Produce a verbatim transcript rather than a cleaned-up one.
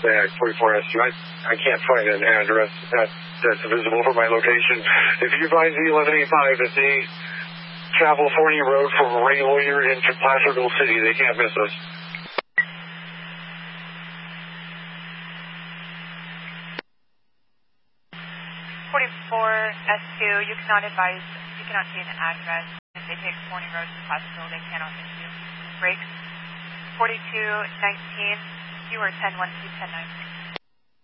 Yeah, forty-four S two. I, I can't find an address that, that's visible for my location. If you find Z eleven eighty-five at the California Road from Ray Lawyer into Placerville City, they can't miss us. forty-four S two, you cannot advise, you cannot see an address. If they take Forney Road to Placerville, they cannot miss you. Break. forty-two nineteen, you are ten one two ten nine.